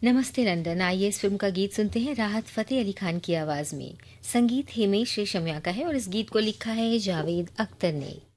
नमस्ते लंदन। आइए इस फिल्म का गीत सुनते हैं राहत फ़तेह अली खान की आवाज़ में। संगीत हिमेश रेशमिया का है और इस गीत को लिखा है जावेद अख्तर ने।